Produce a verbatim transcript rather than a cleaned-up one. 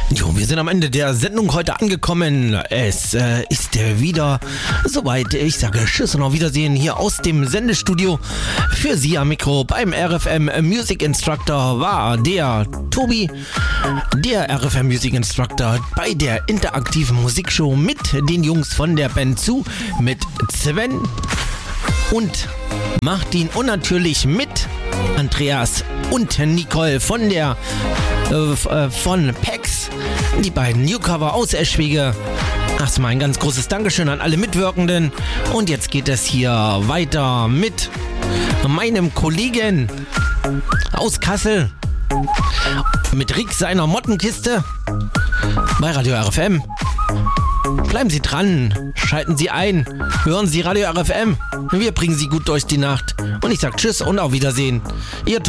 Jo, wir sind am Ende der Sendung heute angekommen. Es äh, ist äh, wieder soweit. Ich sage Tschüss und auf Wiedersehen hier aus dem Sendestudio. Für Sie am Mikro beim R F M Music Instructor war der Tobi. Der R F M Music Instructor bei der interaktiven Musikshow mit den Jungs von der Band zu, mit Sven und Martin und natürlich mit Andreas und Nicole von der äh, von Pex, die beiden Newcomer aus Eschwege. Erstmal ein ganz großes Dankeschön an alle Mitwirkenden. Und jetzt geht es hier weiter mit meinem Kollegen aus Kassel, mit Rick seiner Mottenkiste bei Radio R F M. Bleiben Sie dran, schalten Sie ein, hören Sie Radio R F M. Wir bringen Sie gut durch die Nacht. Und ich sag Tschüss und auf Wiedersehen. Ihr